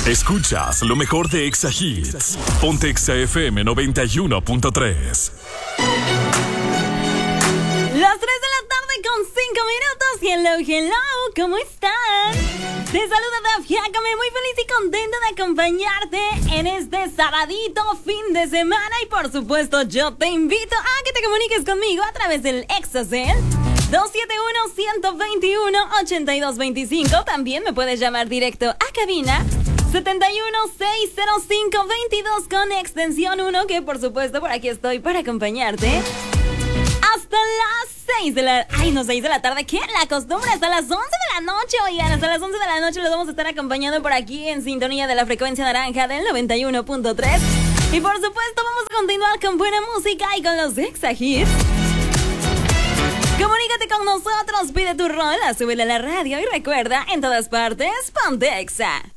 Escuchas lo mejor de Exa Hits. Ponte Exa FM 91.3. Las 3 de la tarde con 5 minutos. Hello, ¿cómo están? Te saluda Daf Jacome, muy feliz y contenta de acompañarte en este sabadito fin de semana. Y por supuesto yo te invito a que te comuniques conmigo a través del Exacel 271-121-8225. También me puedes llamar directo a cabina 7160522 con extensión 1, que por supuesto por aquí estoy para acompañarte hasta las 6 de la... Ay, no, 6 de la tarde, ¿qué? La costumbre hasta las 11 de la noche, oigan, hasta las 11 de la noche los vamos a estar acompañando por aquí en sintonía de la frecuencia naranja del 91.3. Y por supuesto vamos a continuar con buena música y con los Exa Hits. Comunícate con nosotros, pide tu rol, súbele a la radio y recuerda, en todas partes, ponte Exa.